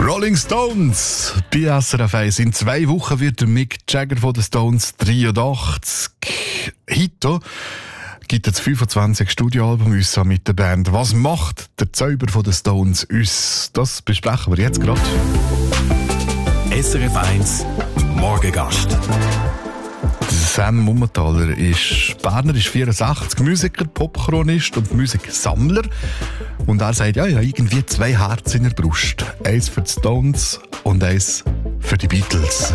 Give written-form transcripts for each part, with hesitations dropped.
Rolling Stones bei SRF 1. In 2 Wochen wird der Mick Jagger von den Stones 83. Heute gibt es 25 Studioalben uns mit der Band. Was macht der Zauber von den Stones uns? Das besprechen wir jetzt gerade. SRF 1 Morgengast. Sam Mummentaler ist Berner, ist 64, Musiker, Popchronist und Musiksammler. Und er sagt, ja, irgendwie 2 Herzen in der Brust. Eins für die Stones und eins für die Beatles.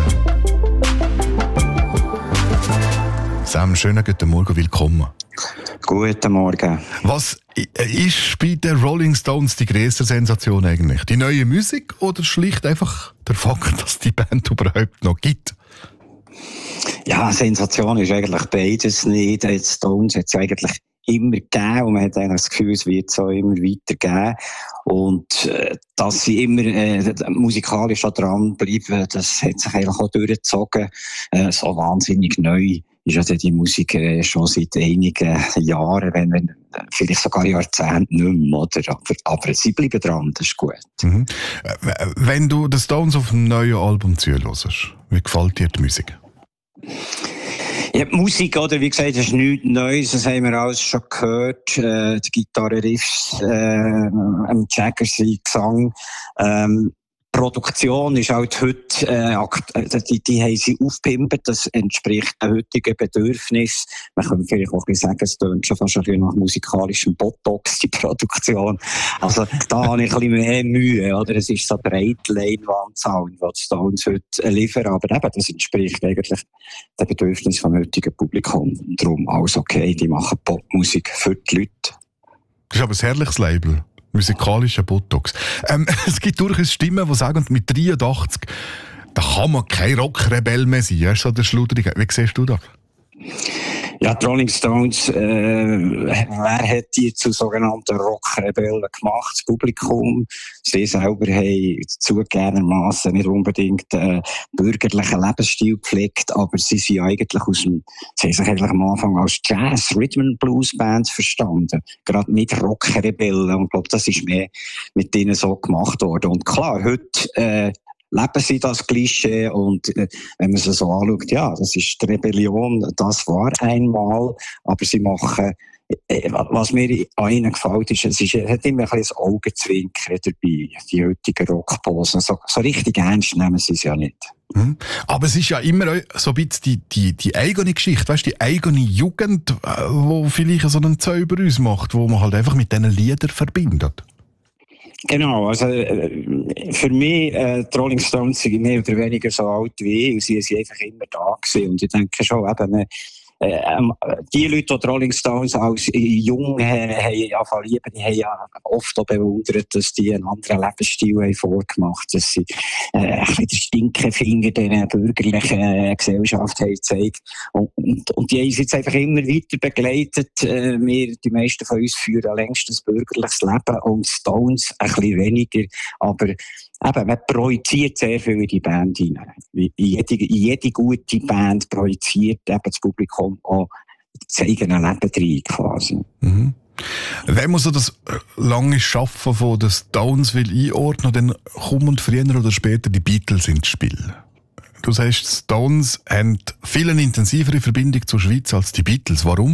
Sam, schönen guten Morgen, willkommen. Guten Morgen. Was ist bei den Rolling Stones die grösste Sensation eigentlich? Die neue Musik oder schlicht einfach der Fakt, dass die Band überhaupt noch gibt? Ja, Sensation ist eigentlich beides nicht. Die Stones hat es eigentlich immer gegeben und man hat eigentlich das Gefühl, es wird so immer weitergeben. Und dass sie immer musikalisch dran bleiben, das hat sich eigentlich auch durchgezogen. So wahnsinnig neu ist ja die Musik schon seit einigen Jahren, wenn vielleicht sogar Jahrzehnten nicht mehr, oder? Aber sie bleiben dran, das ist gut. Mhm. Wenn du die Stones auf einem neuen Album zuhörst, wie gefällt dir die Musik? Ja, die Musik, oder, wie gesagt, ist nichts Neues, das haben wir alles schon gehört. Die Gitarre-Riffs, Jagger, sein Gesang. Produktion ist halt heute, die haben sie aufgepimpt, das entspricht den heutigen Bedürfnissen. Man könnte vielleicht auch sagen, es tönt schon fast ein bisschen nach musikalischem Botox, die Produktion. Also, da habe ich ein bisschen mehr Mühe, oder? Es ist so breit Leinwand-Sound, was die Stones heute liefern, aber eben, das entspricht eigentlich den Bedürfnissen des heutigen Publikums. Darum alles okay, die machen Popmusik für die Leute. Das ist aber ein herrliches Label. Musikalischer Botox. Es gibt durchaus Stimmen, die sagen, mit 83, da kann man kein Rockrebell mehr sein. Das ist so der Schludrige. Wie siehst du das? Ja, die Rolling Stones, wer hat die zu sogenannten Rockrebellen gemacht? Das Publikum. Sie selber haben zugegebenermassen nicht unbedingt bürgerlichen Lebensstil gepflegt, aber sie sind eigentlich sie haben sich eigentlich am Anfang als Jazz, Rhythm and Blues Band verstanden. Gerade nicht Rockrebellen. Und ich glaube, das ist mehr mit ihnen so gemacht worden. Und klar, heute, leben sie das Klischee und wenn man es so anschaut, ja, das ist die Rebellion, das war einmal, aber sie machen, was mir an ihnen gefällt, ist, es hat immer ein bisschen ein Augenzwinkern dabei, die heutigen Rockposen. So richtig ernst nehmen sie es ja nicht. Aber es ist ja immer so ein bisschen die eigene Geschichte, weißt, die eigene Jugend, die vielleicht so einen Zauber ausmacht, wo man halt einfach mit diesen Liedern verbindet. Genau, also für mich, die Rolling Stones sind mehr oder weniger so alt wie ich und sie sind einfach immer da gewesen. Und ich denke schon, eben, die Leute, die die Rolling Stones als jung haben lieben, die haben ja oft auch bewundert, dass die einen anderen Lebensstil haben vorgemacht, dass sie ein bisschen den Stinkefinger der bürgerlichen Gesellschaft haben gezeigt. Und die haben uns jetzt einfach immer weiter begleitet. Die meisten von uns führen längst ein bürgerliches Leben und Stones ein bisschen weniger. Aber eben, man projiziert sehr viel in die Band hinein. Jede gute Band projiziert eben das Publikum auch das eigene Leben rein, quasi. Mhm. Wenn man so das lange Schaffen von den Stones will einordnen, dann kommen früher oder später die Beatles ins Spiel. Du sagst, die Stones haben viel eine intensivere Verbindung zur Schweiz als die Beatles. Warum?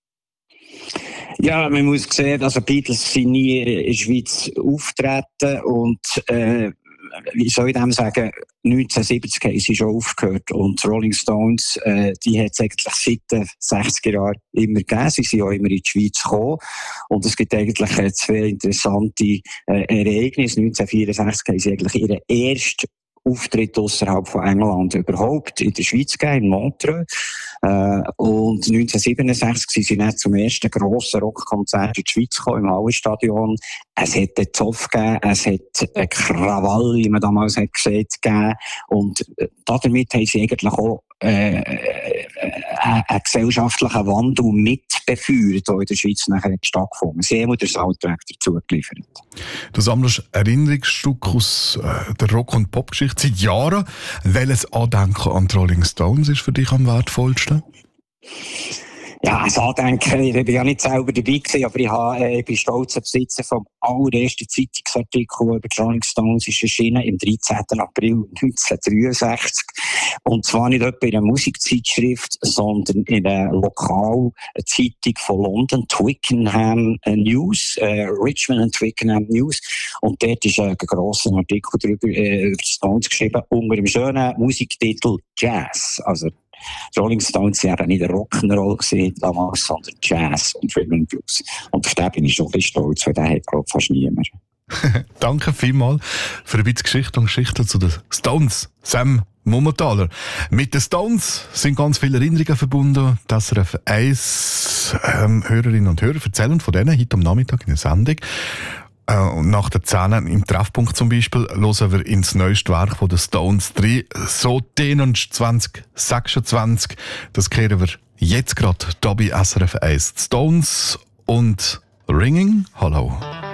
Ja, man muss sehen, also Beatles sind nie in der Schweiz auftreten und wie soll ich dem sagen, 1970 haben sie schon aufgehört und die Rolling Stones, die hat es eigentlich seit den 60er Jahren immer gegeben. Sie sind auch immer in die Schweiz gekommen und es gibt eigentlich 2 interessante Ereignisse. 1964 haben sie eigentlich ihren ersten Auftritt außerhalb von England überhaupt in der Schweiz gegeben, in Montreux. Und 1967 sind sie dann zum ersten grossen Rockkonzert in die Schweiz gekommen, im Hallenstadion. Es hat einen Zoff gegeben, es hat einen Krawall, wie man damals hat gesagt, gegeben. Und damit haben sie eigentlich auch einen gesellschaftlichen Wandel mitbefeuert, der in der Schweiz nachher stattgefunden hat. Sie haben den Soundtrack dazu geliefert. Du sammelst Erinnerungsstücke aus der Rock- und Popgeschichte seit Jahren. Welches Andenken an die Rolling Stones ist für dich am wertvollsten? Ja, das Andenken, ich bin ja nicht selber dabei gewesen, aber ich bin stolzer Besitzer vom allerersten Zeitungsartikel, der über die Rolling Stones ist erschienen, im 13. April 1963. Und zwar nicht etwa in einer Musikzeitschrift, sondern in einer lokalen Zeitung von London, Twickenham News, Richmond and Twickenham News. Und dort ist ein grosser Artikel darüber, über die Stones geschrieben, unter dem schönen Musiktitel Jazz. Also, Rolling Stones waren ja nicht Rock'n'Roll damals, sondern Jazz und Rhythm and Blues. Und auf den bin ich schon ein bisschen stolz, weil den hat, glaube ich, fast niemand. Danke vielmals für ein bisschen Geschichte und Geschichte zu den Stones. Sam Mummentaler. Mit den Stones sind ganz viele Erinnerungen verbunden. Das SRF 1 Hörerinnen und Hörer erzählen von denen heute am Nachmittag in der Sendung. Und nach der 10 im Treffpunkt zum Beispiel hören wir ins neueste Werk von den Stones 3. So 2026. Das kehren wir jetzt gerade hier bei SRF 1. Stones und Ringing. Hallo.